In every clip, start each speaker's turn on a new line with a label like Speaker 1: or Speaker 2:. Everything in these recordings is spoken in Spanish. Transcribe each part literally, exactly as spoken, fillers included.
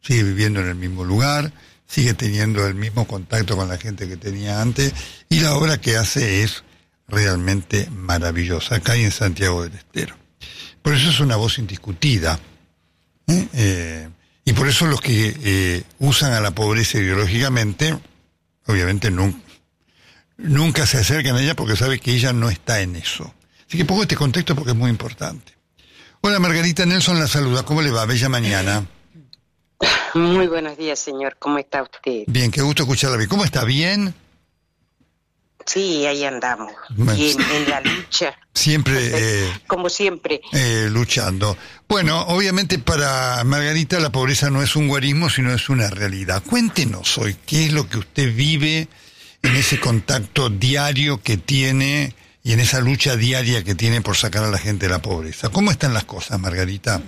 Speaker 1: sigue viviendo en el mismo lugar, sigue teniendo el mismo contacto con la gente que tenía antes, y la obra que hace es realmente maravillosa, acá y en Santiago del Estero. Por eso es una voz indiscutida, ¿eh? Eh, y por eso los que eh, usan a la pobreza ideológicamente, obviamente nunca, nunca se acercan a ella porque sabe que ella no está en eso. Así que pongo este contexto porque es muy importante. Hola Margarita, Nelson la saluda, ¿cómo le va? Bella mañana.
Speaker 2: Muy buenos días, señor, ¿cómo está usted?
Speaker 1: Bien, qué gusto escucharla. ¿Cómo está? ¿Bien?
Speaker 2: Sí, ahí andamos,
Speaker 1: bueno,
Speaker 2: bien, en la lucha.
Speaker 1: Siempre... Eh,
Speaker 2: Como siempre.
Speaker 1: Eh, luchando. Bueno, obviamente para Margarita la pobreza no es un guarismo, sino es una realidad. Cuéntenos hoy, ¿qué es lo que usted vive en ese contacto diario que tiene y en esa lucha diaria que tiene por sacar a la gente de la pobreza? ¿Cómo están las cosas, Margarita?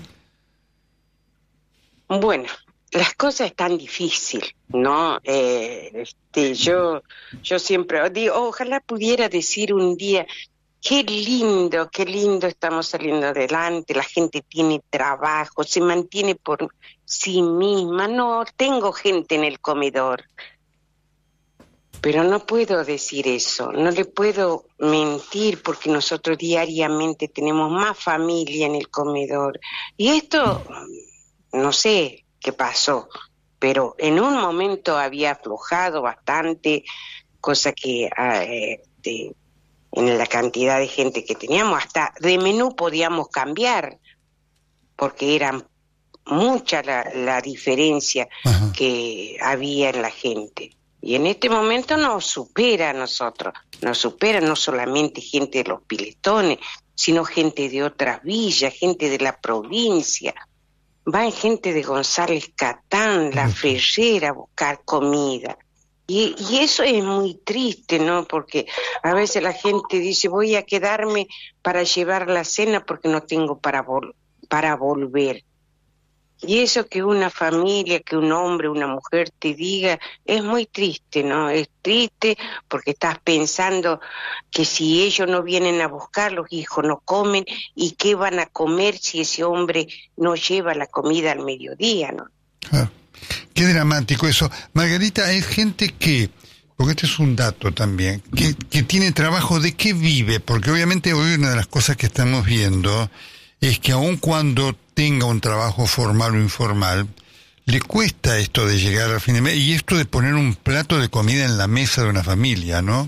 Speaker 2: Bueno, las cosas están difíciles, ¿no? Eh, este, yo, yo siempre digo, ojalá pudiera decir un día, qué lindo, qué lindo estamos saliendo adelante, la gente tiene trabajo, se mantiene por sí misma. No, tengo gente en el comedor, pero no puedo decir eso, no le puedo mentir porque nosotros diariamente tenemos más familia en el comedor. Y esto... no sé qué pasó, pero en un momento había aflojado bastante, cosa que eh, de, en la cantidad de gente que teníamos, hasta de menú podíamos cambiar, porque era mucha la, la diferencia Ajá. que había en la gente. Y en este momento nos supera a nosotros, nos supera no solamente gente de los Piletones, sino gente de otras villas, gente de la provincia. Va gente de González Catán, La Ferrera, a buscar comida. Y, y eso es muy triste, ¿no? Porque a veces la gente dice, voy a quedarme para llevar la cena porque no tengo para, vol- para volver. Y eso que una familia, que un hombre, una mujer te diga, es muy triste, ¿no? Es triste porque estás pensando que si ellos no vienen a buscar, los hijos no comen, y qué van a comer si ese hombre no lleva la comida al mediodía, ¿no?
Speaker 1: Ah, qué dramático eso. Margarita, es gente que, porque este es un dato también, que, que tiene trabajo, ¿de qué vive? Porque obviamente hoy una de las cosas que estamos viendo es que aun cuando tenga un trabajo formal o informal, le cuesta esto de llegar al fin de mes y esto de poner un plato de comida en la mesa de una familia, ¿no?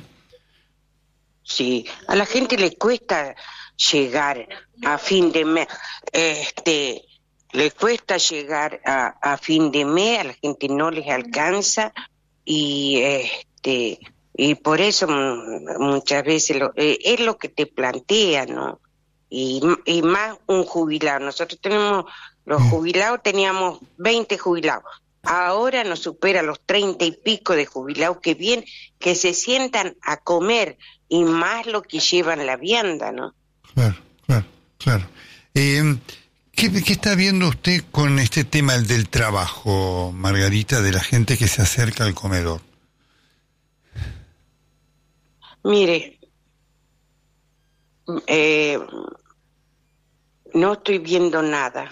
Speaker 2: Sí, a la gente le cuesta llegar a fin de mes, este, le cuesta llegar a, a fin de mes, a la gente no les alcanza y este y por eso m- muchas veces lo, eh, es lo que te plantea, ¿no? Y, y más un jubilado. Nosotros tenemos, los jubilados teníamos veinte jubilados. Ahora nos supera los treinta y pico de jubilados que bien, que se sientan a comer y más lo que llevan la vianda, ¿no?
Speaker 1: Claro, claro, claro. Eh, ¿qué, ¿Qué está viendo usted con este tema el del trabajo, Margarita, de la gente que se acerca al comedor?
Speaker 2: Mire, eh, no estoy viendo nada.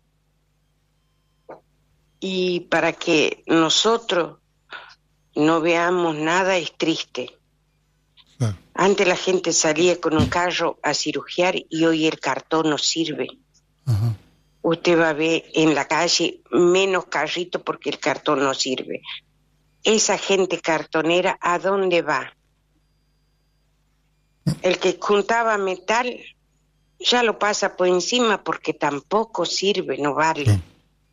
Speaker 2: Y para que nosotros no veamos nada es triste.
Speaker 1: Claro.
Speaker 2: Antes la gente salía con un carro a cirugiar y hoy el cartón no sirve.
Speaker 1: Ajá.
Speaker 2: Usted va a ver en la calle menos carritos porque el cartón no sirve. Esa gente cartonera, ¿a dónde va? El que juntaba metal ya lo pasa por encima porque tampoco sirve, no vale.
Speaker 1: Sí.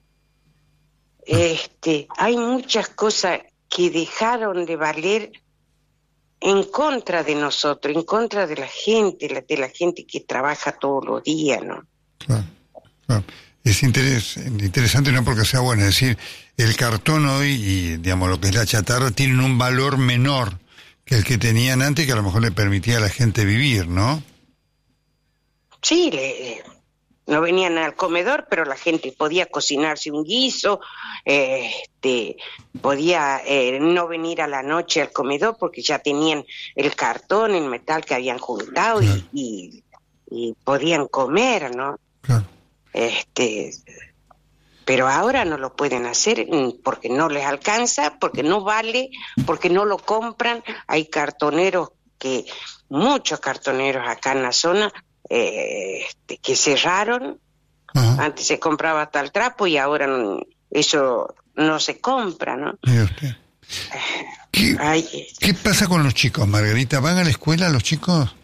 Speaker 2: Este, hay muchas cosas que dejaron de valer en contra de nosotros, en contra de la gente, de la gente que trabaja todos los días, ¿no?
Speaker 1: Claro, claro. Es interes, interesante, no porque sea bueno, es decir, el cartón hoy y, digamos, lo que es la chatarra tienen un valor menor que el que tenían antes, que a lo mejor le permitía a la gente vivir, ¿no?
Speaker 2: Sí, le, no venían al comedor, pero la gente podía cocinarse un guiso, eh, este, podía eh, no venir a la noche al comedor porque ya tenían el cartón, el metal que habían juntado, claro. y, y, y podían comer, ¿no?
Speaker 1: Claro.
Speaker 2: Este, pero ahora no lo pueden hacer porque no les alcanza, porque no vale, porque no lo compran. Hay cartoneros que, muchos cartoneros acá en la zona, eh, este, que cerraron. Ajá. Antes se compraba hasta el trapo y ahora no, eso no se compra, ¿no?
Speaker 1: Mire usted. ¿Qué, Ay, ¿Qué pasa con los chicos, Margarita? ¿Van a la escuela los chicos?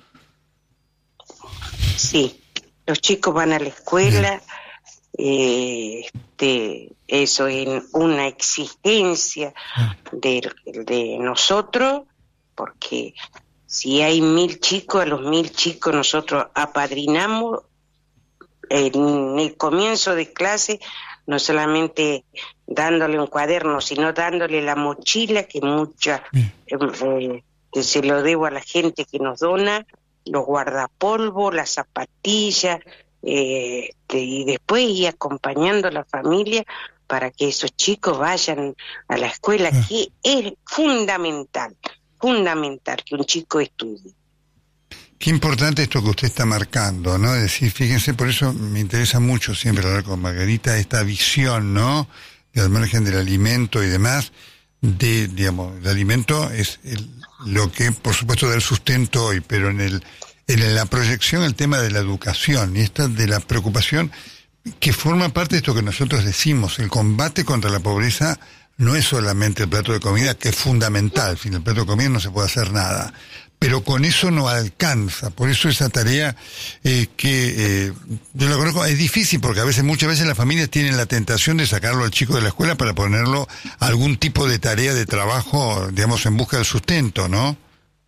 Speaker 2: Sí, los chicos van a la escuela. Eh, este, eso es una exigencia de, de nosotros, porque si hay mil chicos, a los mil chicos nosotros apadrinamos en el comienzo de clase, no solamente dándole un cuaderno, sino dándole la mochila, que mucha eh, que se lo debo a la gente que nos dona, los guardapolvos, las zapatillas, eh, y después ir acompañando a la familia para que esos chicos vayan a la escuela, ah. que es fundamental, fundamental que un chico estudie.
Speaker 1: Qué importante esto que usted está marcando, ¿no? Es decir, fíjense, por eso me interesa mucho siempre hablar con Margarita, esta visión, ¿no? Al margen del alimento y demás, de, digamos, el alimento es el, lo que, por supuesto, da el sustento hoy, pero en el en la proyección el tema de la educación y esta de la preocupación que forma parte de esto que nosotros decimos, el combate contra la pobreza no es solamente el plato de comida, que es fundamental, sin el plato de comida no se puede hacer nada, pero con eso no alcanza, por eso esa tarea eh, que eh, yo la conozco, es difícil porque a veces, muchas veces las familias tienen la tentación de sacarlo al chico de la escuela para ponerlo a algún tipo de tarea de trabajo, digamos, en busca del sustento, ¿no?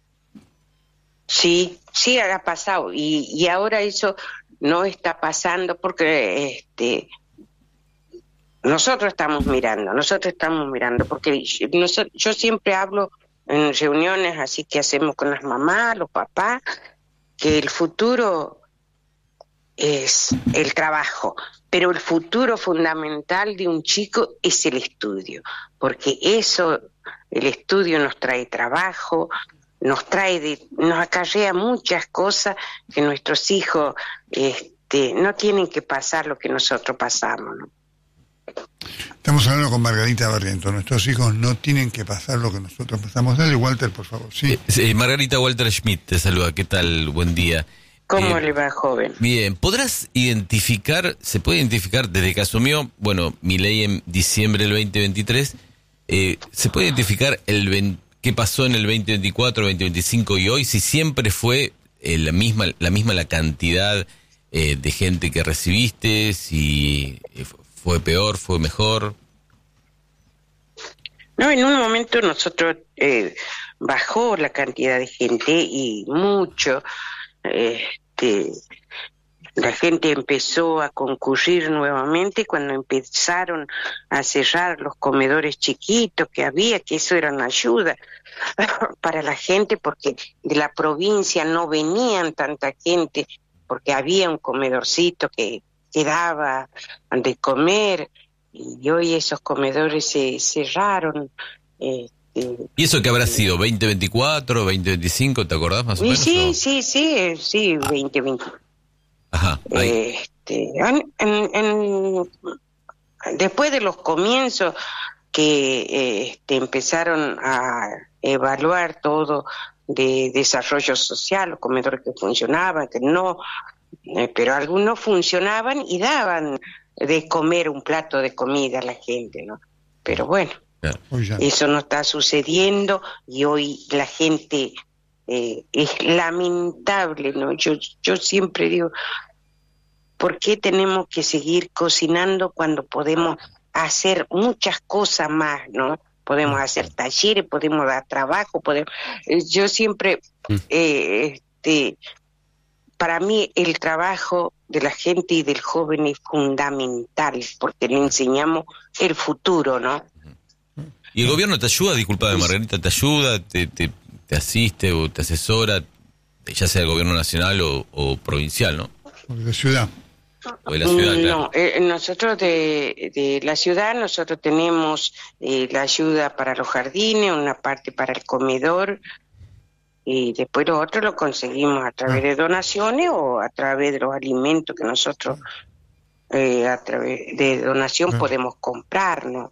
Speaker 2: Sí, sí ha pasado, y, y ahora eso no está pasando porque este nosotros estamos mirando, nosotros estamos mirando, porque yo, nosotros, yo siempre hablo en reuniones así que hacemos con las mamás, los papás, que el futuro es el trabajo, pero el futuro fundamental de un chico es el estudio, porque eso, el estudio nos trae trabajo, nos trae, de, nos acarrea muchas cosas que nuestros hijos este, no tienen que pasar lo que nosotros pasamos, ¿no?
Speaker 1: Estamos hablando con Margarita Barrientos. Nuestros hijos no tienen que pasar lo que nosotros pasamos. Dale, Walter, por favor. Sí.
Speaker 3: Eh, sí, Margarita, Walter Schmidt te saluda. ¿Qué tal? Buen día.
Speaker 2: ¿Cómo
Speaker 3: eh,
Speaker 2: le va, joven?
Speaker 3: Bien. ¿Podrás identificar, se puede identificar desde que asumió, bueno, mi ley en diciembre del veinte veintitrés, eh, se puede identificar el veinte, qué pasó en el veinte veinticuatro, veinte veinticinco y hoy, si siempre fue eh, la misma la misma la cantidad eh, de gente que recibiste, si eh, fue peor, fue mejor?
Speaker 2: No, en un momento nosotros eh, bajó la cantidad de gente y mucho, este, la gente empezó a concurrir nuevamente cuando empezaron a cerrar los comedores chiquitos que había, que eso era una ayuda para la gente, porque de la provincia no venían tanta gente, porque había un comedorcito que, que daba de comer, y hoy esos comedores se cerraron. Eh,
Speaker 3: ¿Y eso qué habrá sido? ¿veinte veinticuatro, veinte veinticinco? ¿Te acordás más o menos?
Speaker 2: Sí,
Speaker 3: ¿o?
Speaker 2: sí, sí, sí, ah. veinte veinticuatro.
Speaker 3: Ajá.
Speaker 2: Este, en, en, en, después de los comienzos que este, empezaron a evaluar todo de desarrollo social, los comedores que funcionaban, que no, eh, pero algunos funcionaban y daban de comer un plato de comida a la gente, ¿no? Pero bueno, claro, eso no está sucediendo y hoy la gente eh, es lamentable, ¿no? Yo, yo siempre digo, ¿por qué tenemos que seguir cocinando cuando podemos hacer muchas cosas más, ¿no? Podemos hacer talleres, podemos dar trabajo, podemos... Yo siempre, eh, este, para mí el trabajo de la gente y del joven es fundamental, porque le enseñamos el futuro, ¿no?
Speaker 3: ¿Y el gobierno te ayuda? Disculpa, Margarita, ¿te ayuda, te, te, te asiste o te asesora, ya sea el gobierno nacional o, o provincial, ¿no?
Speaker 1: De la ciudad.
Speaker 3: O de la ciudad,
Speaker 2: no,
Speaker 3: claro.
Speaker 2: eh, nosotros de, de la ciudad, nosotros tenemos eh, la ayuda para los jardines, una parte para el comedor, y después lo otro lo conseguimos a través de donaciones o a través de los alimentos que nosotros eh, a través de donación
Speaker 1: Ah.
Speaker 2: podemos comprarnos.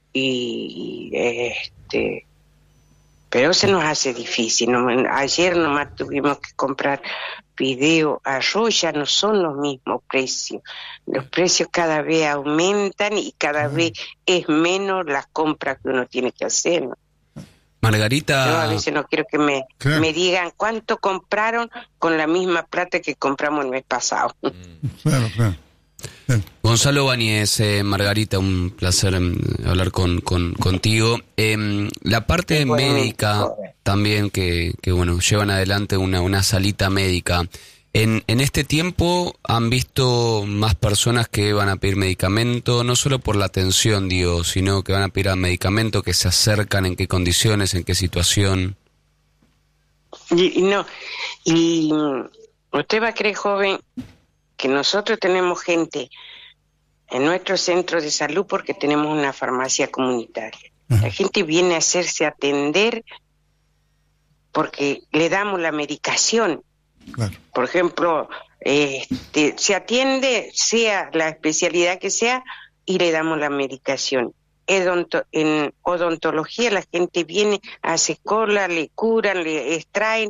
Speaker 2: Y este pero se nos hace difícil. ¿no? Ayer nomás tuvimos que comprar fideo, arroz, ya no son los mismos precios. Los precios cada vez aumentan y cada
Speaker 1: Claro.
Speaker 2: vez es menos las compras que uno tiene que hacer. ¿no?
Speaker 4: Margarita...
Speaker 2: Yo a veces no quiero que me,
Speaker 1: Claro.
Speaker 2: me digan cuánto compraron con la misma plata que compramos el mes pasado.
Speaker 1: Claro, claro. Claro.
Speaker 4: Gonzalo Báñez, eh, Margarita, un placer em, hablar con, con contigo. Em, la parte
Speaker 2: Igualmente,
Speaker 4: médica
Speaker 2: joven.
Speaker 4: también que, que bueno, llevan adelante una, una salita médica. En, en este tiempo han visto más personas que van a pedir medicamento, no solo por la atención, digo, sino que van a pedir medicamento, que se acercan, en qué condiciones, en qué situación.
Speaker 2: Y, y no, y mm, usted va a creer, joven, que nosotros tenemos gente en nuestro centro de salud porque tenemos una farmacia comunitaria. La gente viene a hacerse atender porque le damos la medicación.
Speaker 1: Claro.
Speaker 2: Por ejemplo, este, se atiende, sea la especialidad que sea, y le damos la medicación. Odonto, en odontología la gente viene, hace cola, le curan, le extraen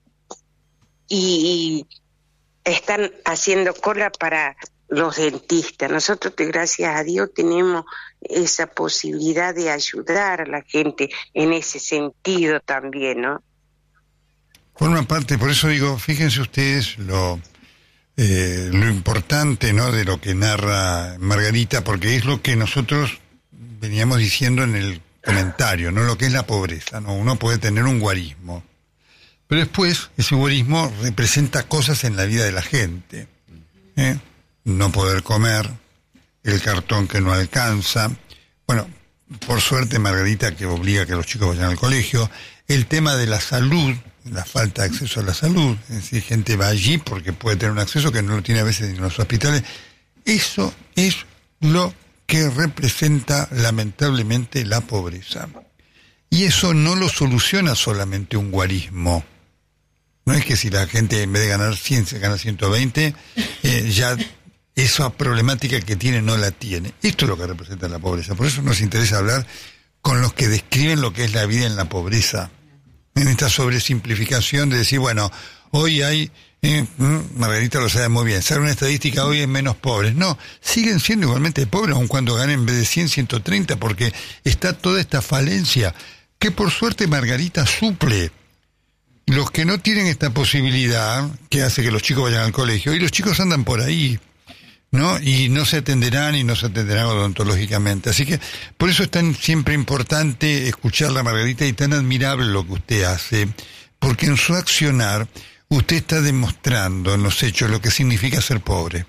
Speaker 2: y, y están haciendo cola para los dentistas. Nosotros, gracias a Dios, tenemos esa posibilidad de ayudar a la gente en ese sentido también, ¿no?
Speaker 1: Forma parte, por eso digo, fíjense ustedes lo eh, lo importante, ¿no?, de lo que narra Margarita, porque es lo que nosotros veníamos diciendo en el comentario, ¿no?, lo que es la pobreza, ¿no? Uno puede tener un guarismo, pero después ese guarismo representa cosas en la vida de la gente, ¿eh? No poder comer, el cartón que no alcanza, bueno, por suerte Margarita que obliga a que los chicos vayan al colegio, el tema de la salud, la falta de acceso a la salud, es decir, gente va allí porque puede tener un acceso que no lo tiene a veces en los hospitales. Eso es lo que representa lamentablemente la pobreza. Y eso no lo soluciona solamente un guarismo. No es que si la gente en vez de ganar cien se gana ciento veinte, eh, ya esa problemática que tiene no la tiene. Esto es lo que representa la pobreza. Por eso nos interesa hablar con los que describen lo que es la vida en la pobreza. En esta sobresimplificación de decir, bueno, hoy hay, eh, Margarita lo sabe muy bien, sale una estadística, hoy hay menos pobres. No, siguen siendo igualmente pobres, aun cuando ganen en vez de cien, ciento treinta, porque está toda esta falencia, que por suerte Margarita suple. Los que no tienen esta posibilidad, que hace que los chicos vayan al colegio, y los chicos andan por ahí, ¿no? Y no se atenderán y no se atenderán odontológicamente. Así que por eso es tan siempre importante escucharla, Margarita, y tan admirable lo que usted hace, porque en su accionar usted está demostrando en los hechos lo que significa ser pobre.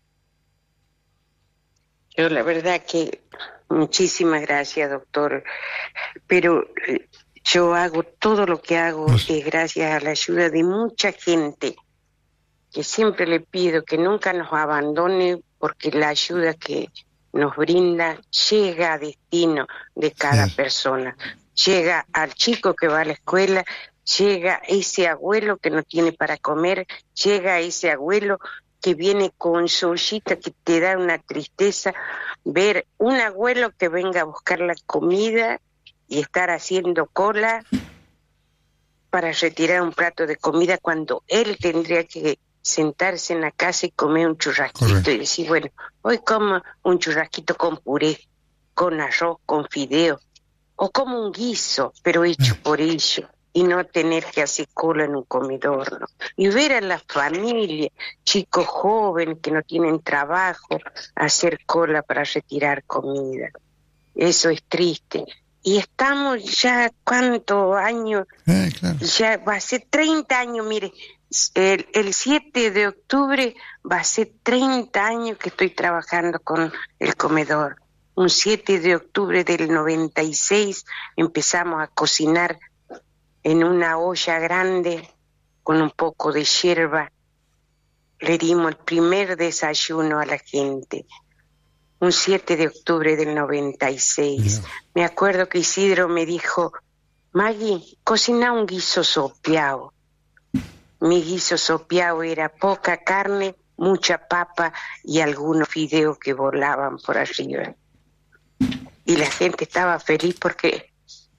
Speaker 2: Yo la verdad que muchísimas gracias, doctor, pero eh, yo hago todo lo que hago
Speaker 1: Pues,
Speaker 2: es gracias a la ayuda de mucha gente, que siempre le pido que nunca nos abandone, porque la ayuda que nos brinda llega a destino de cada
Speaker 1: sí.
Speaker 2: persona, llega al chico que va a la escuela, llega a ese abuelo que no tiene para comer, llega a ese abuelo que viene con su ollita, que te da una tristeza ver un abuelo que venga a buscar la comida y estar haciendo cola para retirar un plato de comida cuando él tendría que sentarse en la casa y comer un churrasquito. Correcto. Y decir, bueno, hoy como un churrasquito con puré, con arroz, con fideo, o como un guiso, pero hecho por ellos, y no tener que hacer cola en un comedor, ¿no? Y ver a la familia, chicos jóvenes que no tienen trabajo, hacer cola para retirar comida. Eso es triste. Y estamos ya, ¿cuántos años?
Speaker 1: Eh, claro.
Speaker 2: Ya va a ser treinta años, mire, el, el siete de octubre va a ser treinta años que estoy trabajando con el comedor. Un siete de octubre del noventa y seis empezamos a cocinar en una olla grande con un poco de hierba. Le dimos el primer desayuno a la gente. Un siete de octubre del noventa y seis. Yeah. Me acuerdo que Isidro me dijo, Maggie, cocina un guiso sopeado. Mi guiso sopeado era poca carne, mucha papa y algunos fideos que volaban por arriba. Y la gente estaba feliz porque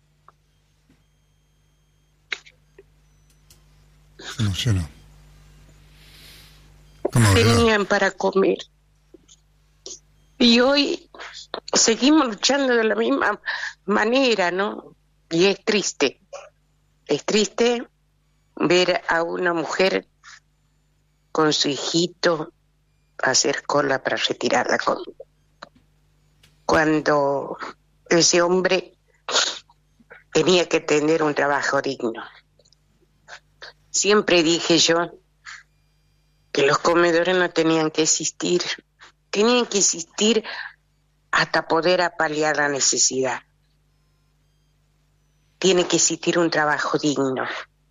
Speaker 1: se emocionó.
Speaker 2: Tenían para comer. Y hoy seguimos luchando de la misma manera, ¿no? Y es triste. Es triste ver a una mujer con su hijito hacer cola para retirar la comida. Cuando ese hombre tenía que tener un trabajo digno. Siempre dije yo que los comedores no tenían que existir, tenían que existir hasta poder apalear la necesidad. Tiene que existir un trabajo digno.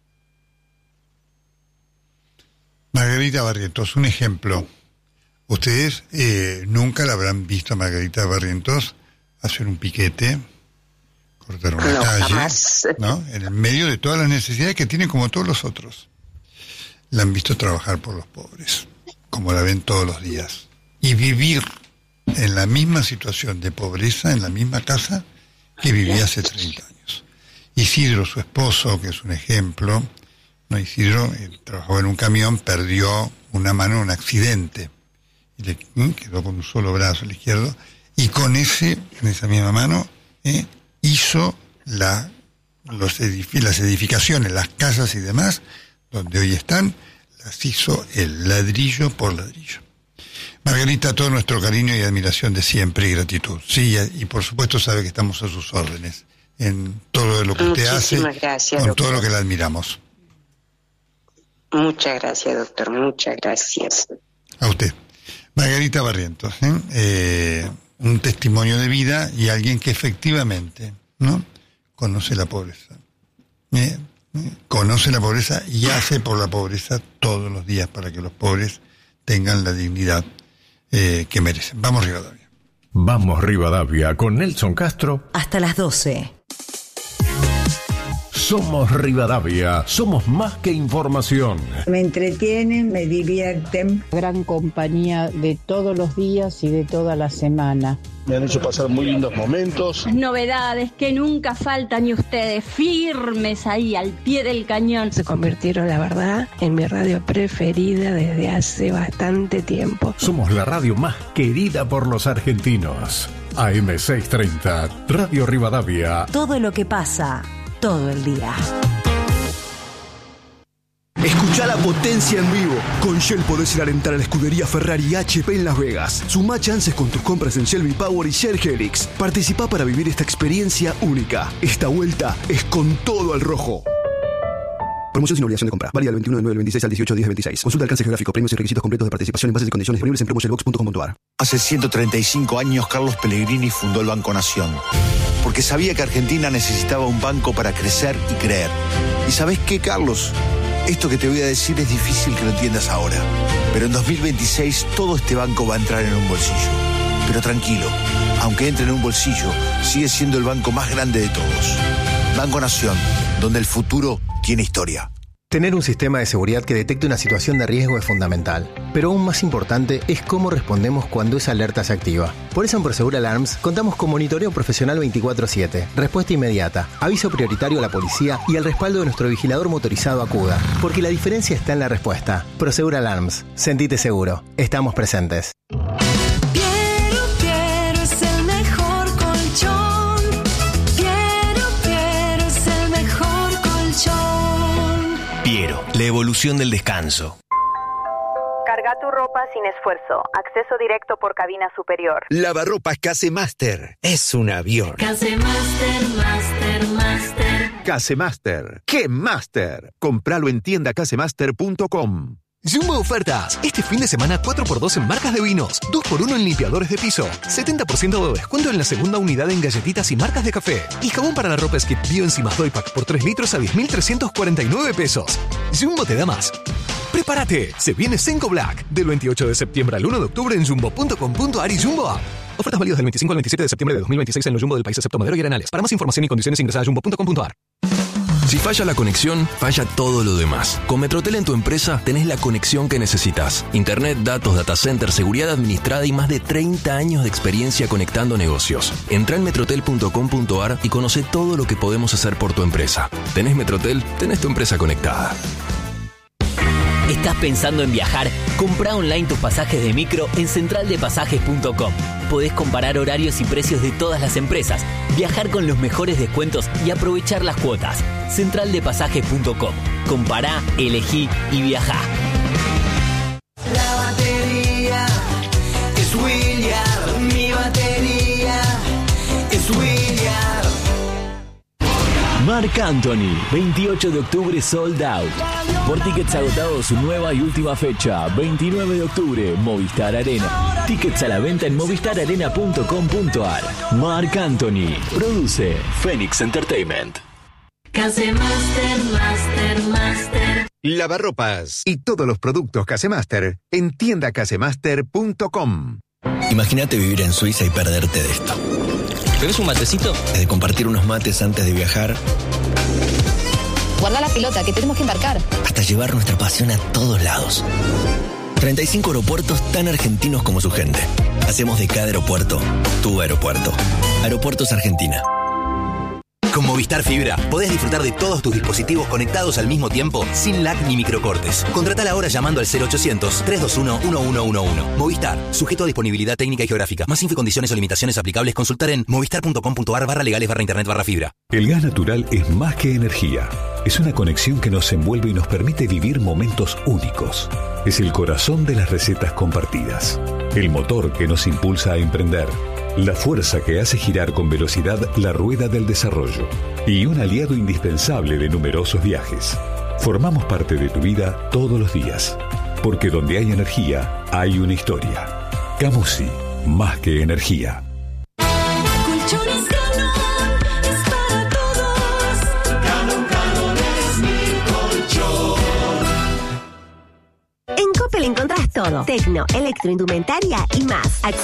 Speaker 1: Margarita Barrientos, un ejemplo. Ustedes eh, nunca la habrán visto a Margarita Barrientos hacer un piquete, cortar una
Speaker 2: no,
Speaker 1: calle,
Speaker 2: jamás.
Speaker 1: ¿no? En el medio de todas las necesidades que tiene como todos los otros. La han visto trabajar por los pobres, como la ven todos los días. Y vivir en la misma situación de pobreza, en la misma casa, que vivía hace treinta años. Isidro, su esposo, que es un ejemplo, no, Isidro eh, trabajaba en un camión, perdió una mano en un accidente, y le eh, quedó con un solo brazo, el izquierdo, y con ese, en esa misma mano, eh, hizo la, los edifi- las edificaciones, las casas y demás, donde hoy están, las hizo el ladrillo por ladrillo. Margarita, todo nuestro cariño y admiración de siempre y gratitud. Sí, y por supuesto sabe que estamos a sus órdenes en todo lo que usted hace,
Speaker 2: gracias,
Speaker 1: con
Speaker 2: doctor.
Speaker 1: todo lo que la admiramos.
Speaker 2: Muchas gracias, doctor, muchas gracias.
Speaker 1: A usted. Margarita Barrientos, ¿eh? Eh, un testimonio de vida y alguien que efectivamente, ¿no?, conoce la pobreza. ¿Eh? Conoce la pobreza y hace por la pobreza todos los días para que los pobres tengan la dignidad eh, que merecen. Vamos Rivadavia.
Speaker 5: Vamos Rivadavia con Nelson Castro.
Speaker 6: Hasta las doce.
Speaker 5: Somos Rivadavia, somos más que información.
Speaker 7: Me entretienen, me divierten.
Speaker 8: Gran compañía de todos los días y de toda la semana.
Speaker 9: Me han hecho pasar muy lindos momentos.
Speaker 10: Novedades que nunca faltan y ustedes firmes ahí al pie del cañón.
Speaker 11: Se convirtieron, la verdad, en mi radio preferida desde hace bastante tiempo.
Speaker 5: Somos la radio más querida por los argentinos. A M seiscientos treinta, Radio Rivadavia.
Speaker 6: Todo lo que pasa, todo el día.
Speaker 12: Escuchá la potencia en vivo. Con Shell podés ir a alentar a la escudería Ferrari y H P en Las Vegas. Sumá chances con tus compras en Shell V-Power y Shell Helix. Participá para vivir esta experiencia única. Esta vuelta es con todo al rojo. Promoción sin obligación de compra. Válida del veintiuno de nueve del veintiséis al dieciocho de diez del veintiséis. Consulta alcance geográfico, premios y requisitos completos de participación en bases y condiciones disponibles en promo shell box punto com punto a r.
Speaker 13: Hace ciento treinta y cinco años Carlos Pellegrini fundó el Banco Nación. Porque sabía que Argentina necesitaba un banco para crecer y creer. ¿Y sabés qué, Carlos? Esto que te voy a decir es difícil que lo entiendas ahora. Pero en dos mil veintiséis todo este banco va a entrar en un bolsillo. Pero tranquilo, aunque entre en un bolsillo, sigue siendo el banco más grande de todos. Banco Nación, donde el futuro tiene historia.
Speaker 14: Tener un sistema de seguridad que detecte una situación de riesgo es fundamental, pero aún más importante es cómo respondemos cuando esa alerta se activa. Por eso en Prosegur Alarms contamos con monitoreo profesional veinticuatro siete, respuesta inmediata, aviso prioritario a la policía y el respaldo de nuestro vigilador motorizado Acuda, porque la diferencia está en la respuesta. Prosegur Alarms, sentite seguro, estamos presentes.
Speaker 15: Piero, la evolución del descanso.
Speaker 16: Carga tu ropa sin esfuerzo. Acceso directo por cabina superior.
Speaker 17: Lavarropas Casemaster. Es un avión.
Speaker 18: Casemaster, Master, Master.
Speaker 17: Casemaster. ¡Qué Master! Compralo en tienda casemaster punto com.
Speaker 19: Jumbo Ofertas. Este fin de semana cuatro por dos en marcas de vinos, dos por uno en limpiadores de piso, setenta por ciento de descuento en la segunda unidad en galletitas y marcas de café. Y jabón para la ropa Skip Bioenzimas Doypack por tres litros a diez mil trescientos cuarenta y nueve pesos. Jumbo te da más. ¡Prepárate! Se viene Senco Black. Del veintiocho de septiembre al uno de octubre en jumbo punto com punto a r y Jumbo App. Ofertas válidas del veinticinco al veintisiete de septiembre de dos mil veintiséis en los Jumbo del país excepto Madero y Arenales. Para más información y condiciones ingresa a jumbo punto com punto a r.
Speaker 15: Si falla la conexión, falla todo lo demás. Con Metrotel en tu empresa tenés la conexión que necesitas. Internet, datos, data center, seguridad administrada y más de treinta años de experiencia conectando negocios. Entrá en metrotel punto com punto a r y conoce todo lo que podemos hacer por tu empresa. ¿Tenés Metrotel? Tenés tu empresa conectada.
Speaker 20: ¿Estás pensando en viajar? Comprá online tus pasajes de micro en central de pasajes punto com. Podés comparar horarios y precios de todas las empresas, viajar con los mejores descuentos y aprovechar las cuotas. central de pasajes punto com. Compará, elegí y viajá.
Speaker 18: La batería es William, mi batería es William.
Speaker 21: Marc Anthony, veintiocho de octubre sold out. Por tickets agotados, su nueva y última fecha, veintinueve de octubre, Movistar Arena. Tickets a la venta en movistar arena punto com punto a r. Marc Anthony, produce Phoenix Entertainment.
Speaker 18: Casemaster, Master, Master.
Speaker 17: Lavarropas y todos los productos Casemaster en tienda casemaster punto com.
Speaker 22: Imagínate vivir en Suiza y perderte de esto. ¿Tenés un matecito? Desde compartir unos mates antes de viajar.
Speaker 23: Guarda la pelota, que tenemos que embarcar.
Speaker 22: Hasta llevar nuestra pasión a todos lados. treinta y cinco aeropuertos tan argentinos como su gente. Hacemos de cada aeropuerto tu aeropuerto. Aeropuertos Argentina.
Speaker 15: Con Movistar Fibra podés disfrutar de todos tus dispositivos conectados al mismo tiempo sin lag ni microcortes. Contratala ahora llamando al cero ochocientos, trescientos veintiuno, uno uno uno uno. Movistar, sujeto a disponibilidad técnica y geográfica. Más info y condiciones o limitaciones aplicables consultar en movistar punto com punto a r barra legales barra internet barra fibra.
Speaker 5: El gas natural es más que energía. Es una conexión que nos envuelve y nos permite vivir momentos únicos. Es el corazón de las recetas compartidas. El motor que nos impulsa a emprender. La fuerza que hace girar con velocidad la rueda del desarrollo. Y un aliado indispensable de numerosos viajes. Formamos parte de tu vida todos los días. Porque donde hay energía, hay una historia. Camusi, más que energía.
Speaker 18: Colchones Canon es para todos. Canon, Canon es mi colchón.
Speaker 24: En Coppel encontrás todo. Tecno, electroindumentaria y más.